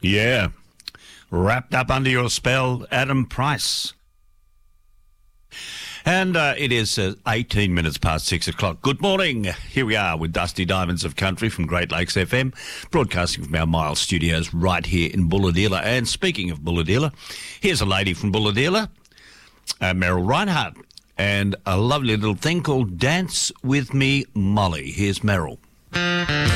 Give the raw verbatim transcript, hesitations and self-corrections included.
Yeah. Wrapped up under your spell, Adam Price. And uh, it is uh, eighteen minutes past six o'clock. Good morning. Here we are with Dusty Diamonds of Country from Great Lakes F M, broadcasting from our Miles studios right here in Bulahdelah. And speaking of Bulahdelah, here's a lady from Bulahdelah, uh, Meryl Reinhardt, and a lovely little thing called Dance With Me, Molly. Here's Meryl.